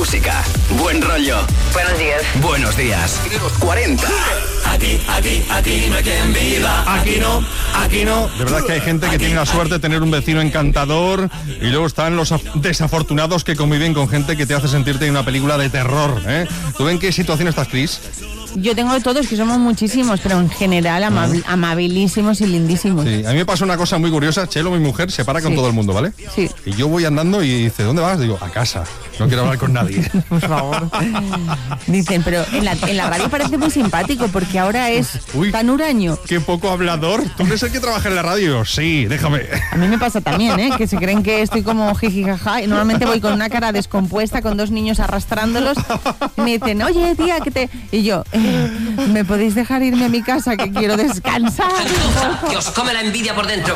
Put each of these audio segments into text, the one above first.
música, buen rollo. Buenos días. Buenos días. Los 40. Aquí no hay quien viva. Aquí no. De verdad que hay gente que tiene la suerte de tener un vecino encantador y luego están los desafortunados que conviven con gente que te hace sentirte en una película de terror, ¿eh? ¿Tú en qué situación estás, Cris? Yo tengo de todos, que somos muchísimos, pero en general amabilísimos y lindísimos. Sí, a mí me pasa una cosa muy curiosa. Chelo, mi mujer, se para con todo el mundo, ¿vale? Sí. Y yo voy andando y dice, ¿dónde vas? Digo, a casa. No quiero hablar con nadie. Por favor. Dicen, pero en la radio parece muy simpático porque ahora es tan huraño. Qué poco hablador. ¿Tú eres el que trabaja en la radio? Sí, déjame. A mí me pasa también, ¿eh? Que se creen que estoy como jijijaja y normalmente voy con una cara descompuesta, con 2 niños arrastrándolos y me dicen, oye, tía, que te... Y yo, ¿me podéis dejar irme a mi casa que quiero descansar? Que os come la envidia por dentro.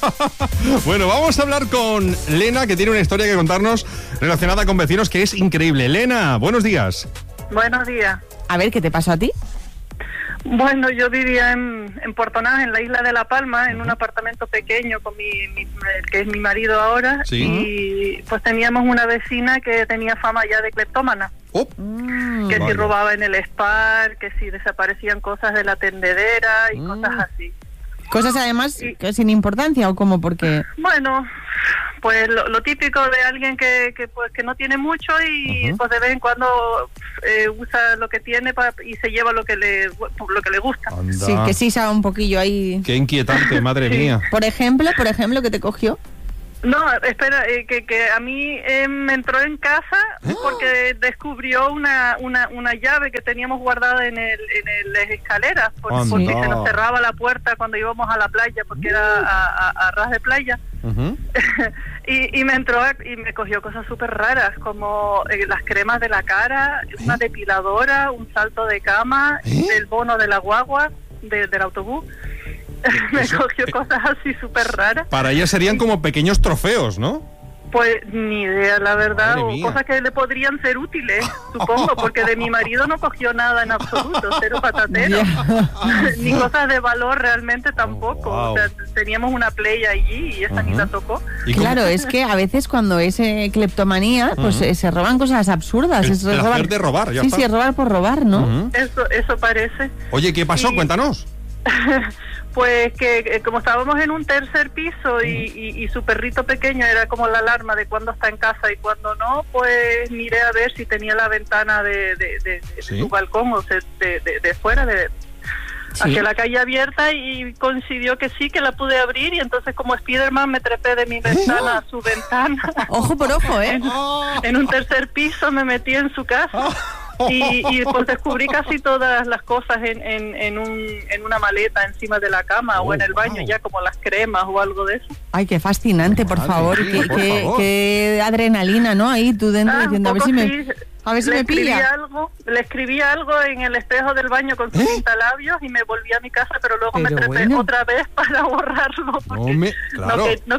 Bueno, vamos a hablar con Lena, que tiene una historia que contarnos relacionada con vecinos que es increíble. Lena, buenos días. Buenos días. A ver, ¿qué te pasó a ti? Bueno, yo vivía en Puerto Naz, en la isla de La Palma, en un apartamento pequeño con que es mi marido ahora. Sí. Y pues teníamos una vecina que tenía fama ya de cleptómana. Oh. Que Vale. si robaba en el Spar, que si desaparecían cosas de la tendedera y cosas así. Cosas además que sin importancia o como porque... Bueno, pues lo típico de alguien que no tiene mucho y pues de vez en cuando usa lo que tiene y se lleva lo que le gusta. Anda. Sí, que sí sabe un poquillo ahí. Qué inquietante, madre mía. Por ejemplo, ¿qué te cogió? No, espera, que a mí me entró en casa porque descubrió una llave que teníamos guardada en las escaleras porque se nos cerraba la puerta cuando íbamos a la playa porque era a ras de playa. Uh-huh. y me entró y me cogió cosas súper raras como las cremas de la cara, una depiladora, un salto de cama, el bono de la guagua del autobús. Me cogió cosas así súper raras. Para ella serían como pequeños trofeos, ¿no? Pues ni idea, la verdad, Madre o mía. cosas que le podrían ser útiles, supongo, porque de mi marido no cogió nada en absoluto, cero patatero, ni cosas de valor realmente tampoco. wow. O sea, teníamos una Play allí y esa ni la tocó. ¿Y cómo? Claro, es que a veces cuando es cleptomanía, pues se roban cosas absurdas. El Es placer de robar, ya está. Sí, robar por robar, ¿no? Ujú. Eso parece. Oye, ¿qué pasó? Y- Cuéntanos. Pues que como estábamos en un tercer piso y su perrito pequeño era como la alarma de cuándo está en casa y cuándo no, pues miré a ver si tenía la ventana de ¿Sí? su balcón, o sea, de fuera, hacia la calle abierta, y coincidió que sí, que la pude abrir, y entonces como Spiderman me trepé de mi ventana a su ventana. Ojo por ojo, ¿eh? En un tercer piso me metí en su casa. Y pues descubrí casi todas las cosas en una maleta encima de la cama o en el baño, ya como las cremas o algo de eso. Ay, qué fascinante, por Madre favor. mía, por favor. Qué adrenalina, ¿no? Ahí tú dentro diciendo, a ver si me pilla. Le escribí algo en el espejo del baño con sus pintalabios y me volví a mi casa, pero luego me Pero trepé bueno. otra vez para borrarlo porque claro. no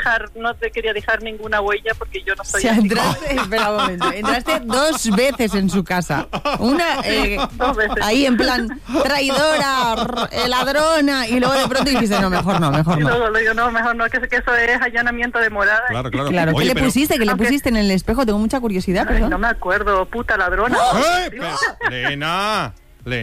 te quería dejar ninguna huella porque yo no soy Si así. entraste, espera un momento, entraste 2 veces en su casa. Una 2 veces. ahí en plan traidora, ladrona, y luego de pronto dijiste, no, mejor no. Y luego le digo, no, mejor no, que eso es allanamiento de morada. Claro, claro. Claro, Oye, ¿qué le pero- pusiste? ¿Qué le Aunque- pusiste en el espejo? Tengo mucha curiosidad, Ay, perdón. no me acuerdo, puta ladrona. ¡Ay, pero- Lena!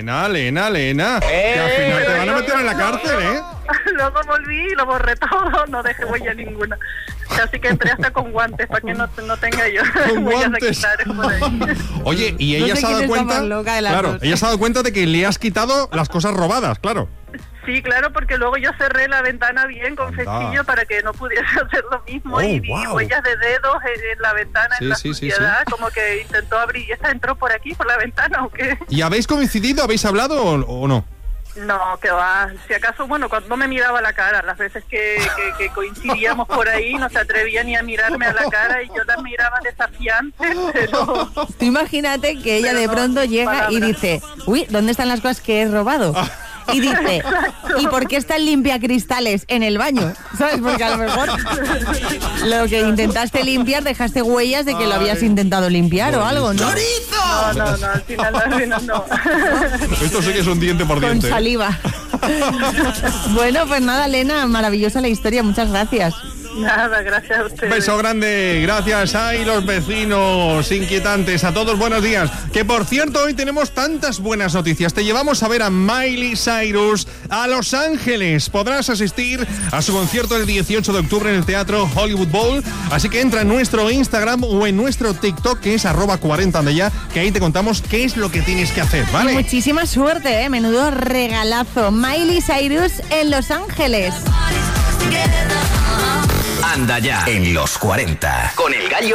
Que al final te van a meter en la cárcel, ¿eh? Luego volví y lo borré todo, no dejé huella ninguna. Así que entré hasta con guantes para que no tenga yo Con huellas guantes. dactilares por ahí. Oye, y ella No sé se ha dado quién está cuenta. más loca de las Claro, dos. ella se ha dado cuenta de que le has quitado las cosas robadas, claro. Sí, claro, porque luego yo cerré la ventana bien con Anda. festillo para que no pudiese hacer lo mismo, Oh, y vi wow. huellas de dedos en la ventana, Sí, en la sí, sí, suciedad, como que intentó abrir. ¿Y esta entró por aquí, por la ventana o qué? ¿Y habéis coincidido? ¿Habéis hablado o no? No, que va. Si acaso, bueno, cuando no me miraba la cara, las veces que coincidíamos por ahí, no se atrevía ni a mirarme a la cara y yo las miraba desafiantes, pero... Tú imagínate que ella Pero de no, pronto llega y palabras. dice, uy, ¿dónde están las cosas que he robado? Y dice, ¿y por qué están limpiacristales en el baño? ¿Sabes? Porque a lo mejor lo que intentaste limpiar, dejaste huellas de que lo habías intentado limpiar o algo, ¿no? No, al final no. Esto sí que es un diente por Con diente. saliva. Bueno, pues nada, Lena, maravillosa la historia, muchas gracias. Nada, gracias a ustedes. Beso grande, gracias. Ay, los vecinos inquietantes, a todos buenos días. Que por cierto, hoy tenemos tantas buenas noticias. Te llevamos a ver a Miley Cyrus a Los Ángeles. Podrás asistir a su concierto el 18 de octubre en el Teatro Hollywood Bowl. Así que entra en nuestro Instagram o en nuestro TikTok, que es @40andaya, que ahí te contamos qué es lo que tienes que hacer, ¿vale? Muchísima suerte, menudo regalazo. Miley Cyrus en Los Ángeles. Anda ya en los 40 con el Gallo